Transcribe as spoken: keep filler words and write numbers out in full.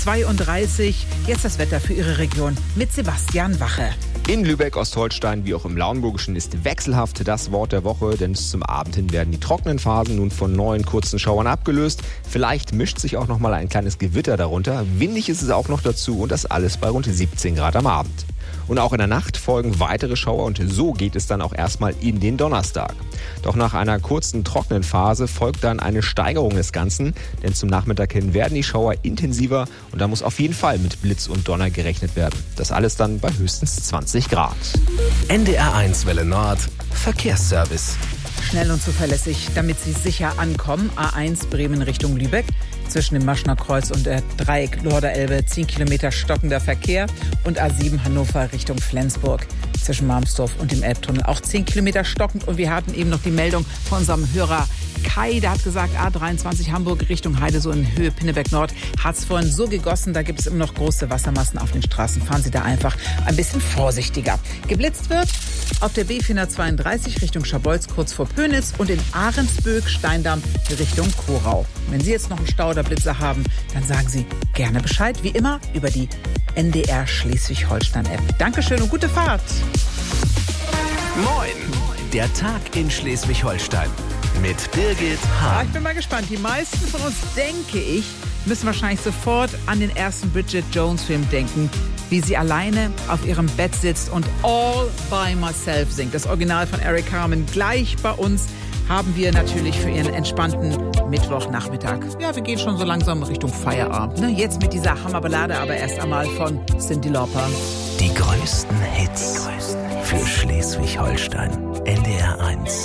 zweiunddreißig. Jetzt das Wetter für Ihre Region mit Sebastian Wache. In Lübeck, Ostholstein wie auch im Lauenburgischen ist wechselhaft das Wort der Woche, denn zum Abend hin werden die trockenen Phasen nun von neuen kurzen Schauern abgelöst. Vielleicht mischt sich auch noch mal ein kleines Gewitter darunter. Windig ist es auch noch dazu und das alles bei rund siebzehn Grad am Abend. Und auch in der Nacht folgen weitere Schauer und so geht es dann auch erstmal in den Donnerstag. Doch nach einer kurzen trockenen Phase folgt dann eine Steigerung des Ganzen, denn zum Nachmittag hin werden die Schauer intensiver und da muss auf jeden Fall mit Blitz und Donner gerechnet werden. Das alles dann bei höchstens zwanzig Grad. N D R eins Welle Nord Verkehrsservice. Schnell und zuverlässig, damit Sie sicher ankommen. A eins Bremen Richtung Lübeck. Zwischen dem Maschner Kreuz und der Dreieck Lorder Elbe zehn Kilometer stockender Verkehr. Und A sieben Hannover Richtung Flensburg. Zwischen Malmstorf und dem Elbtunnel auch zehn Kilometer stockend. Und wir hatten eben noch die Meldung von unserem Hörer Kai, der hat gesagt, A dreiundzwanzig Hamburg Richtung Heide, so in Höhe Pinneberg Nord, hat es vorhin so gegossen, da gibt es immer noch große Wassermassen auf den Straßen. Fahren Sie da einfach ein bisschen vorsichtiger. Geblitzt wird auf der B vierhundertzweiunddreißig Richtung Schabolz kurz vor Pönitz und in Ahrensböck Steindamm Richtung Korau. Wenn Sie jetzt noch einen Stau oder Blitzer haben, dann sagen Sie gerne Bescheid, wie immer über die N D R Schleswig-Holstein-App. Dankeschön und gute Fahrt. Moin, der Tag in Schleswig-Holstein. Mit Birgit Ja, Hahn. ich bin mal gespannt. Die meisten von uns, denke ich, müssen wahrscheinlich sofort an den ersten Bridget Jones-Film denken, wie sie alleine auf ihrem Bett sitzt und All by Myself singt. Das Original von Eric Carmen. Gleich bei uns haben wir natürlich für Ihren entspannten Mittwochnachmittag. Ja, wir gehen schon so langsam Richtung Feierabend. Ne? Jetzt mit dieser Hammerballade, aber erst einmal von Cyndi Lauper. Die größten Hits für Schleswig-Holstein. N D R eins.